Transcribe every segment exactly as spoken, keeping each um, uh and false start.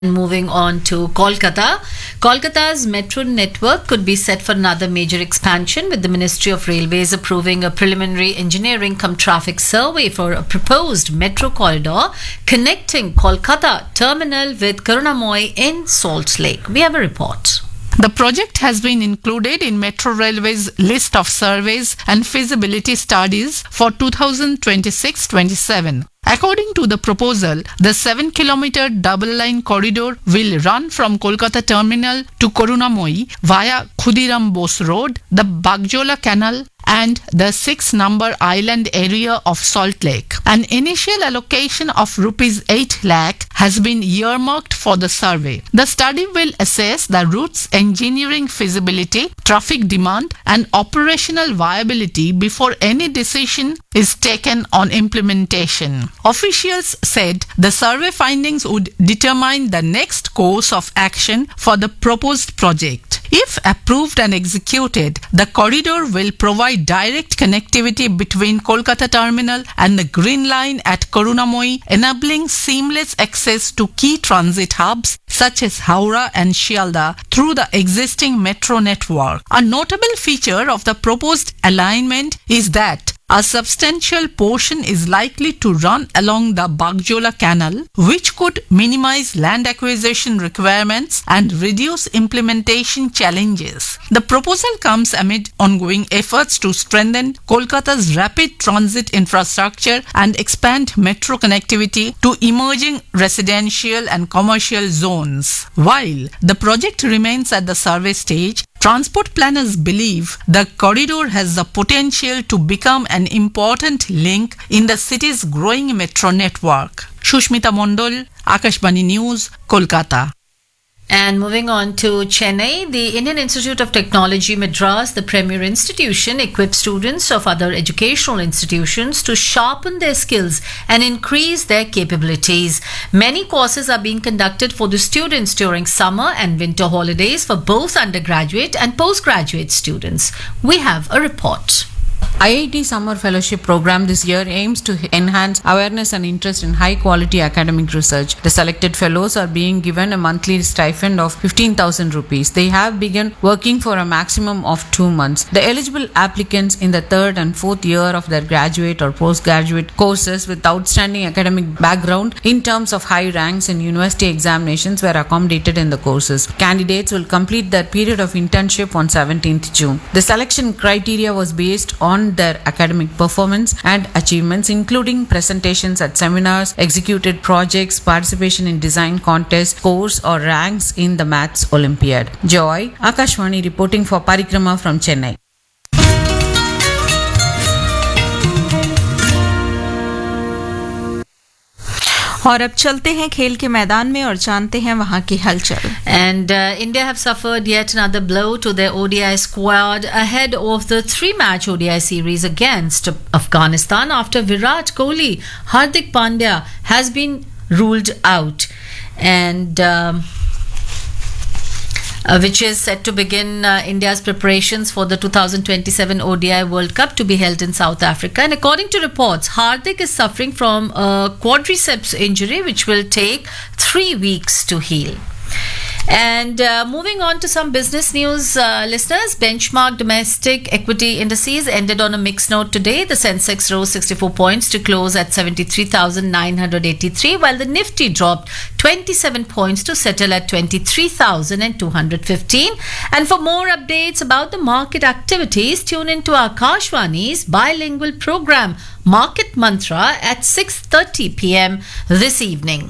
Moving on to Kolkata. Kolkata's metro network could be set for another major expansion, with the Ministry of Railways approving a preliminary engineering cum traffic survey for a proposed metro corridor connecting Kolkata terminal with Karunamoy in Salt Lake. We have a report. The project has been included in Metro Railway's list of surveys and feasibility studies for two thousand twenty-six twenty-seven. According to the proposal, the seven kilometer double line corridor will run from Kolkata terminal to Karunamoy via Khudiram Bose Road, the Bagjola Canal and the six number island area of Salt Lake. An initial allocation of rupees eight lakh has been earmarked for the survey. The study will assess the route's engineering feasibility, traffic demand and operational viability before any decision is taken on implementation. Officials said the survey findings would determine the next course of action for the proposed project. If approved and executed, the corridor will provide direct connectivity between Kolkata Terminal and the Green Line at Karunamoy, enabling seamless access to key transit hubs such as Howrah and Shialdah through the existing metro network. A notable feature of the proposed alignment is that a substantial portion is likely to run along the Bagjola Canal, which could minimize land acquisition requirements and reduce implementation challenges. The proposal comes amid ongoing efforts to strengthen Kolkata's rapid transit infrastructure and expand metro connectivity to emerging residential and commercial zones. While the project remains at the survey stage, transport planners believe the corridor has the potential to become an important link in the city's growing metro network. Shushmita Mondol, Akashbani News, Kolkata. And moving on to Chennai, the Indian Institute of Technology Madras, the premier institution, equips students of other educational institutions to sharpen their skills and increase their capabilities. Many courses are being conducted for the students during summer and winter holidays for both undergraduate and postgraduate students. We have a report. I I T Summer Fellowship Program this year aims to enhance awareness and interest in high-quality academic research. The selected fellows are being given a monthly stipend of fifteen thousand rupees. They have begun working for a maximum of two months. The eligible applicants in the third and fourth year of their graduate or postgraduate courses with outstanding academic background in terms of high ranks in university examinations were accommodated in the courses. Candidates will complete their period of internship on seventeenth June. The selection criteria was based on their academic performance and achievements, including presentations at seminars, executed projects, participation in design contests, scores or ranks in the Maths Olympiad. Joy, Akashwani reporting for Parikrama from Chennai. और अब चलते हैं खेल के मैदान में और जानते हैं वहां की हलचल. And uh, India have suffered yet another blow to their O D I squad ahead of the three-match O D I series against Afghanistan after Virat Kohli, Hardik Pandya has been ruled out, and um, Uh, which is set to begin uh, India's preparations for the two thousand twenty-seven O D I World Cup to be held in South Africa. And according to reports, Hardik is suffering from a quadriceps injury which will take three weeks to heal. And uh, moving on to some business news, uh, listeners, benchmark domestic equity indices ended on a mixed note today. The Sensex rose sixty-four points to close at seventy-three thousand nine hundred eighty-three, while the Nifty dropped twenty-seven points to settle at twenty-three thousand two hundred fifteen. And for more updates about the market activities, tune into Akashwani's bilingual program, Market Mantra, at six thirty p.m. this evening.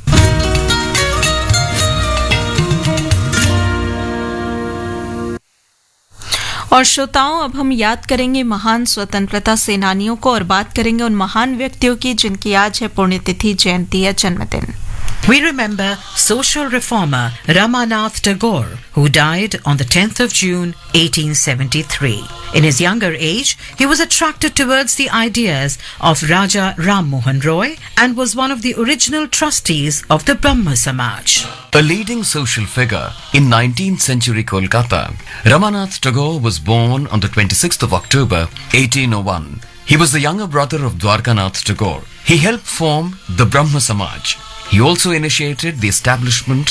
और श्रोताओं, अब हम याद करेंगे महान स्वतंत्रता सेनानियों को और बात करेंगे उन महान व्यक्तियों की जिनकी आज है पुण्यतिथि, जयंती या जन्मदिन. We remember social reformer Ramanath Tagore, who died on the tenth of June eighteen seventy-three. In his younger age, he was attracted towards the ideas of Raja Ram Mohan Roy and was one of the original trustees of the Brahma Samaj. A leading social figure in nineteenth century Kolkata, Ramanath Tagore was born on the twenty-sixth of October eighteen oh one. He was the younger brother of Dwarkanath Tagore. He helped form the Brahma Samaj. He also initiated the establishment